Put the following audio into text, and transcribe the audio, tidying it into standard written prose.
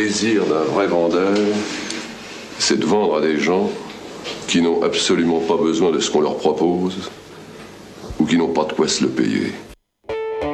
plaisir d'un vrai vendeur, c'est de vendre à des gens qui n'ont absolument pas besoin de ce qu'on leur propose ou qui n'ont pas de quoi se le payer.